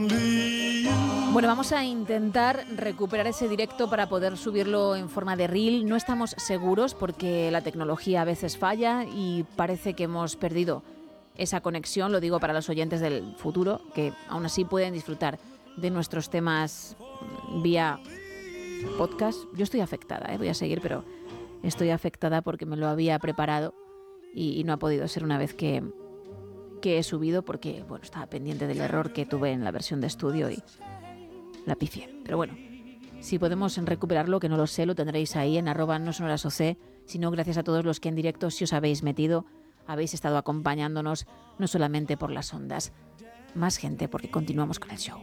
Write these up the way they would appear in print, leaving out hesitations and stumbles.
Bueno, vamos a intentar recuperar ese directo para poder subirlo en forma de reel. No estamos seguros porque la tecnología a veces falla y parece que hemos perdido esa conexión. Lo digo para los oyentes del futuro, que aún así pueden disfrutar de nuestros temas vía podcast. Yo estoy afectada, voy a seguir, pero estoy afectada porque me lo había preparado y no ha podido ser una vez que he subido porque, bueno, estaba pendiente del error que tuve en la versión de estudio y la pifié. Pero bueno, si podemos recuperarlo, que no lo sé, lo tendréis ahí en @nosonorasoc. Si no, gracias a todos los que en directo, si os habéis metido, habéis estado acompañándonos, no solamente por las ondas. Más gente, porque continuamos con el show.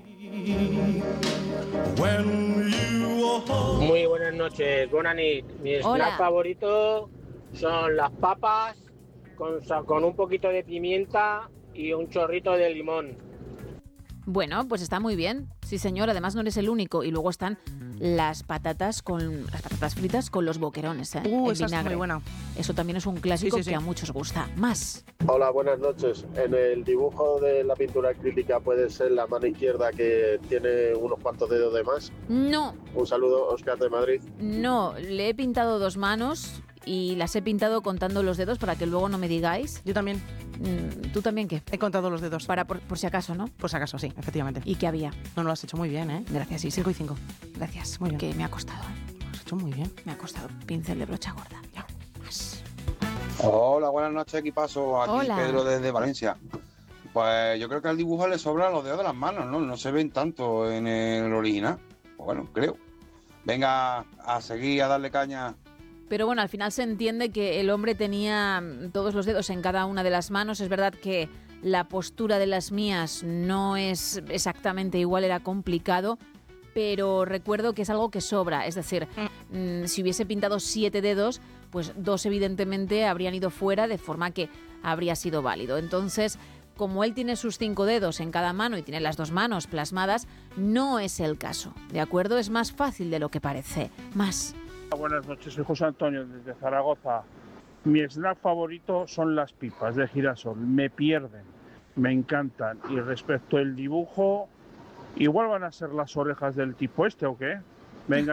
Muy buenas noches, Bonanit. Mi snack favorito son las papas con un poquito de pimienta y un chorrito de limón. Bueno, pues está muy bien. Sí, señor, además no eres el único. Y luego están las patatas fritas con los boquerones, esa está muy buena. Eso también es un clásico que a muchos gusta. Más. Hola, buenas noches. En el dibujo de la pintura acrílica puede ser la mano izquierda que tiene unos cuantos dedos de más. No. Un saludo, Óscar de Madrid. No, le he pintado 2 manos y las he pintado contando los dedos para que luego no me digáis. Yo también. ¿Tú también qué? He contado los dedos. Por si acaso, ¿no? Por si acaso, sí, efectivamente. ¿Y qué había? No, lo has hecho muy bien, ¿eh? Gracias, sí. 5 y 5. Gracias. Muy bien. Que me ha costado. Lo has hecho muy bien. Me ha costado. Pincel de brocha gorda. Ya. Más. Hola, buenas noches, equipazo. Aquí Hola. Pedro desde Valencia. Pues yo creo que al dibujo le sobran los dedos de las manos, ¿no? No se ven tanto en el original. Pues bueno, creo. Venga, a seguir, a darle caña. Pero bueno, al final se entiende que el hombre tenía todos los dedos en cada una de las manos. Es verdad que la postura de las mías no es exactamente igual, era complicado, pero recuerdo que es algo que sobra. Es decir, si hubiese pintado 7 dedos, pues 2 evidentemente habrían ido fuera, de forma que habría sido válido. Entonces, como él tiene sus 5 dedos en cada mano y tiene las 2 manos plasmadas, no es el caso, ¿de acuerdo? Es más fácil de lo que parece. Más. Buenas noches, soy José Antonio desde Zaragoza. Mi snack favorito son las pipas de girasol, me pierden, me encantan. Y respecto al dibujo, igual van a ser las orejas del tipo este, ¿o qué? Venga.